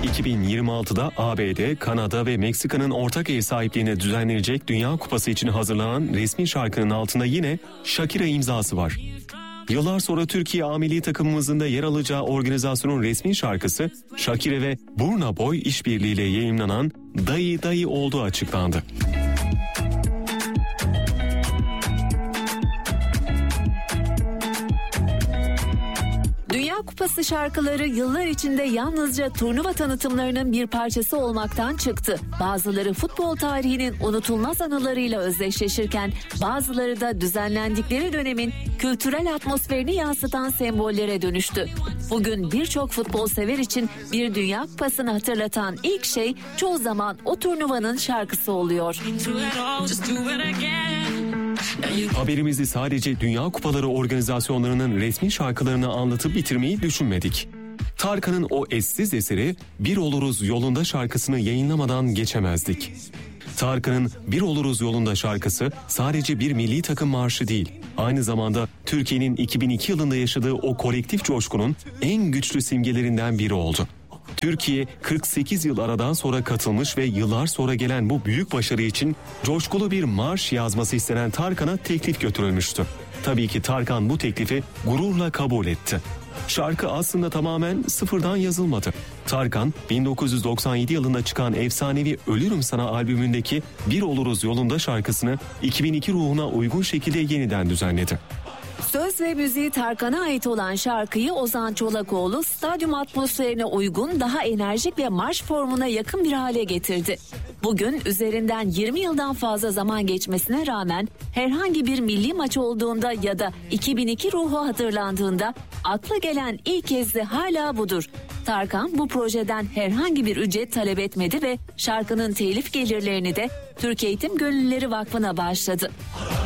2026'da ABD, Kanada ve Meksika'nın ortak ev sahipliğine düzenlenecek Dünya Kupası için hazırlanan resmi şarkının altında yine Shakira imzası var. Yıllar sonra Türkiye A milli takımımızın da yer alacağı organizasyonun resmi şarkısı Shakira ve Burna Boy işbirliğiyle yayımlanan Dayı Dayı olduğu açıklandı. Dünya Kupası şarkıları yıllar içinde yalnızca turnuva tanıtımlarının bir parçası olmaktan çıktı. Bazıları futbol tarihinin unutulmaz anılarıyla özdeşleşirken bazıları da düzenlendikleri dönemin kültürel atmosferini yansıtan sembollere dönüştü. Bugün birçok futbol sever için bir Dünya Kupası'nı hatırlatan ilk şey çoğu zaman o turnuvanın şarkısı oluyor. Haberimizi sadece Dünya Kupaları organizasyonlarının resmi şarkılarını anlatıp bitirmeyi düşünmedik. Tarkan'ın o eşsiz eseri Bir Oluruz Yolunda şarkısını yayınlamadan geçemezdik. Tarkan'ın Bir Oluruz Yolunda şarkısı sadece bir milli takım marşı değil, aynı zamanda Türkiye'nin 2002 yılında yaşadığı o kolektif coşkunun en güçlü simgelerinden biri oldu. Türkiye 48 yıl aradan sonra katılmış ve yıllar sonra gelen bu büyük başarı için coşkulu bir marş yazması istenen Tarkan'a teklif götürülmüştü. Tabii ki Tarkan bu teklifi gururla kabul etti. Şarkı aslında tamamen sıfırdan yazılmadı. Tarkan 1997 yılında çıkan efsanevi Ölürüm Sana albümündeki Bir Oluruz Yolunda şarkısını 2002 ruhuna uygun şekilde yeniden düzenledi. Söz ve müziği Tarkan'a ait olan şarkıyı Ozan Çolakoğlu stadyum atmosferine uygun, daha enerjik ve marş formuna yakın bir hale getirdi. Bugün üzerinden 20 yıldan fazla zaman geçmesine rağmen herhangi bir milli maç olduğunda ya da 2002 ruhu hatırlandığında akla gelen ilk kez de hala budur. Tarkan bu projeden herhangi bir ücret talep etmedi ve şarkının telif gelirlerini de Türk Eğitim Gönüllüleri Vakfı'na bağışladı.